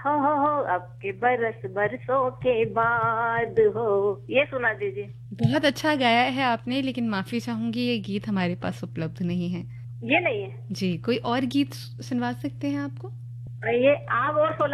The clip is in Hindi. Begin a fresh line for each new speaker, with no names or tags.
हो आपके बरस बरसों के बाद हो, ये सुना दीजिए।
बहुत अच्छा गाया है आपने, लेकिन माफ़ी चाहूँगी ये गीत हमारे पास उपलब्ध नहीं है।
ये नहीं है।
जी, कोई और गीत सुनवा सकते हैं आपको?
ये आग और